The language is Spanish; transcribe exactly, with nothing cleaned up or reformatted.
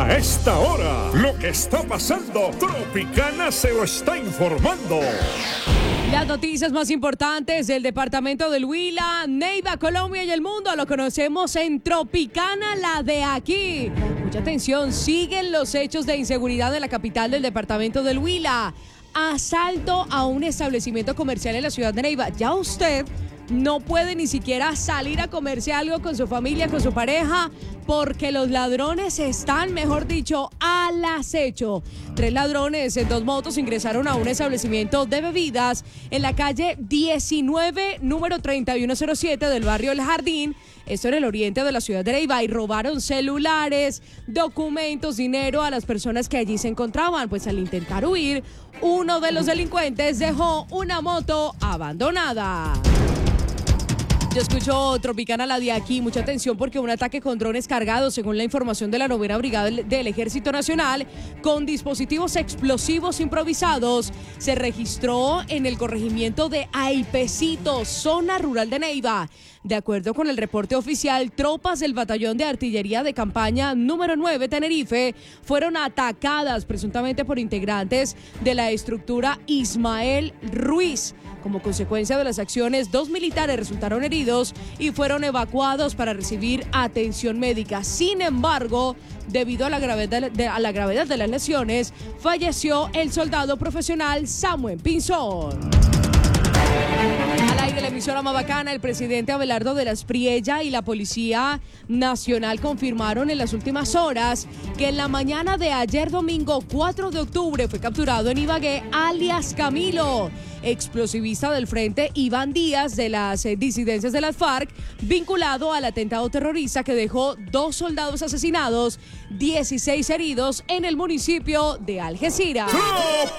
A esta hora, lo que está pasando, Tropicana se lo está informando. Las noticias más importantes del departamento del Huila, Neiva, Colombia y el mundo lo conocemos en Tropicana, la de aquí. Mucha atención, siguen los hechos de inseguridad en la capital del departamento del Huila. Asalto a un establecimiento comercial en la ciudad de Neiva. Ya usted no puede ni siquiera salir a comerse algo con su familia, con su pareja, porque los ladrones están, mejor dicho, al acecho. Tres ladrones en dos motos ingresaron a un establecimiento de bebidas en la calle diecinueve, número treinta y uno cero siete del barrio El Jardín, esto en el oriente de la ciudad de Neiva, y robaron celulares, documentos, dinero a las personas que allí se encontraban. Pues al intentar huir, uno de los delincuentes dejó una moto abandonada. Yo escucho Tropicana, la de aquí. Mucha atención porque un ataque con drones cargados, según la información de la novena Brigada del Ejército Nacional, con dispositivos explosivos improvisados, se registró en el corregimiento de Aipecito, zona rural de Neiva. De acuerdo con el reporte oficial, tropas del Batallón de Artillería de Campaña número nueve Tenerife fueron atacadas presuntamente por integrantes de la estructura Ismael Ruiz. Como consecuencia de las acciones, dos militares resultaron heridos y fueron evacuados para recibir atención médica. Sin embargo, debido a la gravedad de, a la gravedad de las lesiones, falleció el soldado profesional Samuel Pinzón. Al aire la emisora más bacana, el presidente Abelardo de la Espriella y la Policía Nacional confirmaron en las últimas horas que en la mañana de ayer domingo cuatro de octubre fue capturado en Ibagué alias Camilo, explosivista del Frente Iván Díaz de las eh, disidencias de las FARC, vinculado al atentado terrorista que dejó dos soldados asesinados, dieciséis heridos en el municipio de Algeciras.